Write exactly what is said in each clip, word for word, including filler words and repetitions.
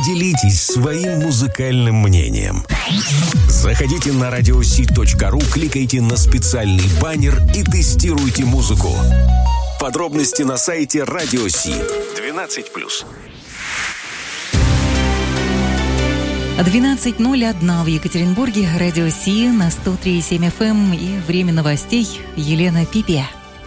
Поделитесь своим музыкальным мнением. Заходите на радиоси точка ру, кликайте на специальный баннер и тестируйте музыку. Подробности на сайте Радиоси. двенадцать плюс. двенадцать ноль один в Екатеринбурге. Радио Си на сто три и семь эф эм. И время новостей. Елена Пипия.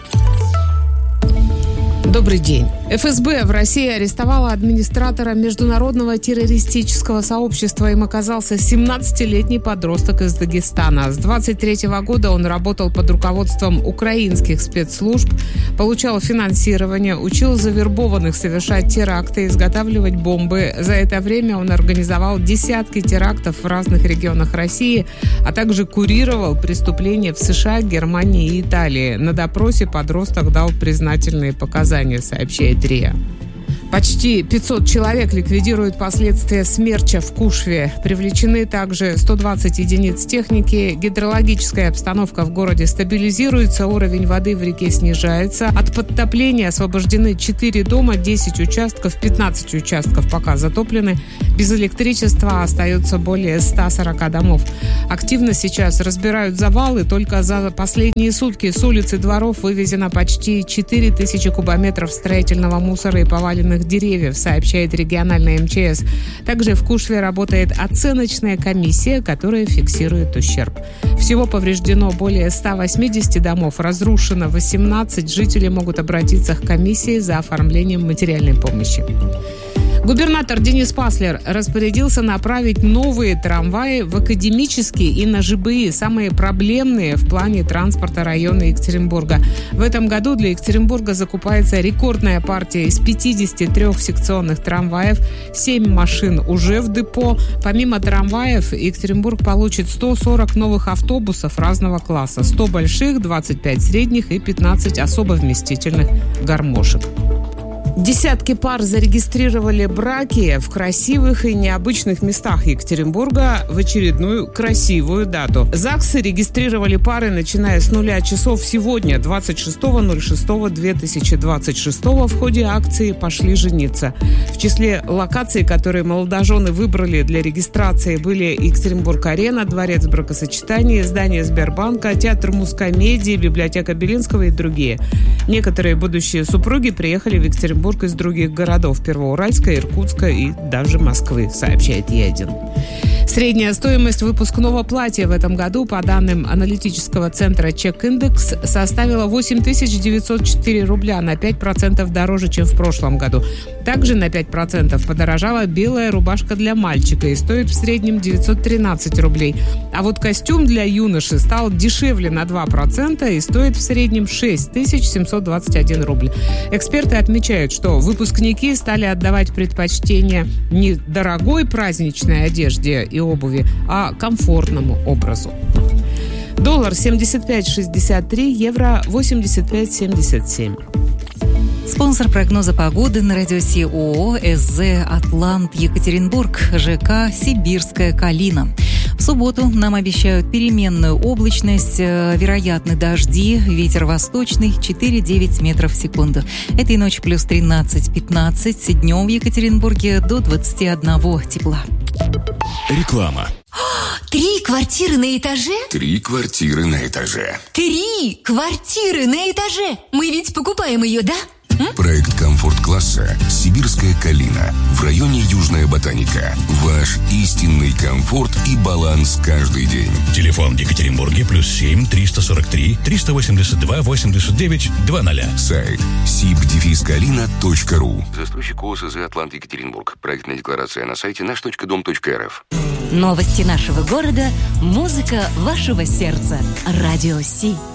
Добрый день. эф эс бэ в России арестовала администратора международного террористического сообщества. Им оказался семнадцатилетний подросток из Дагестана. С двадцать третьего года он работал под руководством украинских спецслужб, получал финансирование, учил завербованных совершать теракты, изготавливать бомбы. За это время он организовал десятки терактов в разных регионах России, а также курировал преступления в США, Германии и Италии. На допросе подросток дал признательные показания, сообщает РИА. Почти пятьсот человек ликвидируют последствия смерча в Кушве. Привлечены также сто двадцать единиц техники. Гидрологическая обстановка в городе стабилизируется, уровень воды в реке снижается. От подтопления освобождены четыре дома, десять участков, пятнадцать участков пока затоплены. Без электричества остается более ста сорока домов. Активно сейчас разбирают завалы. Только за последние сутки с улиц и дворов вывезено почти четыре тысячи кубометров строительного мусора и поваленных деревьев, сообщает региональная эм че эс. Также в Кушве работает оценочная комиссия, которая фиксирует ущерб. Всего повреждено более ста восьмидесяти домов, разрушено восемнадцать. Жители могут обратиться к комиссии за оформлением материальной помощи. Губернатор Денис Паслер распорядился направить новые трамваи в академические и на жэ бэ и, самые проблемные в плане транспорта района Екатеринбурга. В этом году для Екатеринбурга закупается рекордная партия из пятидесяти трёх секционных трамваев, семь машин уже в депо. Помимо трамваев, Екатеринбург получит сто сорок новых автобусов разного класса, сто больших, двадцать пять средних и пятнадцать особо вместительных гармошек. Десятки пар зарегистрировали браки в красивых и необычных местах Екатеринбурга в очередную красивую дату. ЗАГСы регистрировали пары, начиная с нуля часов сегодня, двадцать шестого шестого две тысячи двадцать шестого, в ходе акции «Пошли жениться». В числе локаций, которые молодожены выбрали для регистрации, были Екатеринбург-арена, дворец бракосочетания, здание Сбербанка, театр Мускомедии, библиотека Белинского и другие. Некоторые будущие супруги приехали в Екатеринбург из других городов – Первоуральска, Иркутска и даже Москвы, сообщает Е один. Средняя стоимость выпускного платья в этом году, по данным аналитического центра «Чек-индекс», составила восемь тысяч девятьсот четыре рубля, на пять процентов дороже, чем в прошлом году. Также на пять процентов подорожала белая рубашка для мальчика и стоит в среднем девятьсот тринадцать рублей. А вот костюм для юноши стал дешевле на два процента и стоит в среднем шесть тысяч семьсот двадцать один рубль. Эксперты отмечают, что выпускники стали отдавать предпочтение не дорогой праздничной одежде и обуви, а комфортному образу. Доллар семьдесят пять шестьдесят три, евро восемьдесят пять семьдесят семь. Спонсор прогноза погоды на радиоси ООО эс зэ «Атлант Екатеринбург», ЖК «Сибирская Калина». В субботу нам обещают переменную облачность, вероятны дожди, ветер восточный четыре-девять метров в секунду. Этой ночью плюс тринадцать-пятнадцать, днем в Екатеринбурге до двадцати одного тепла. Реклама. Три квартиры на этаже? Три квартиры на этаже. Три квартиры на этаже! Мы ведь покупаем ее, да? М? Проект комфорт-класса «Сибирская Калина» в районе Южная Ботаника. Ваш истинный комфорт и баланс каждый день. Телефон в Екатеринбурге плюс семь триста сорок три триста восемьдесят два восемьдесят девять двадцать. Сайт сиб дефис калина точка ру. Застройщик ООО эс зэ «Атлант Екатеринбург». Проектная декларация на сайте наш точка дом точка эр эф. Новости нашего города, музыка вашего сердца. Радио Си.